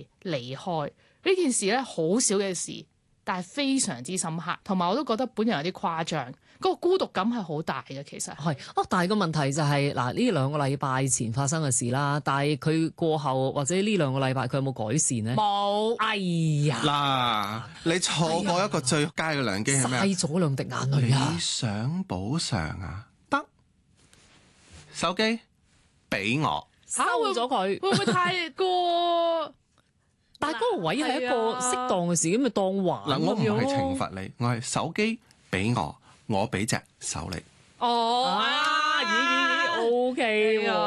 離開呢件事咧，好少嘅事，但係非常之深刻，同埋我都覺得本人有啲誇張，嗰個孤獨感係好大嘅。其實係但係個問題就係嗱，呢2個禮拜前發生嘅事啦，但係佢過後或者呢2個禮拜佢有冇改善呢？ 冇。 哎呀， 嗱，你錯過一個最佳嘅良機係咩啊？ 嘥咗2滴眼淚啊！ 你想補償啊？得，手機俾我。 收咗佢， 會唔會太過？ 但係嗰個位係一個適當嘅事，咁咪當玩嗱，我唔係懲罰。 罰你，我係手機俾我俾隻手你。 哦咦，OK 喎。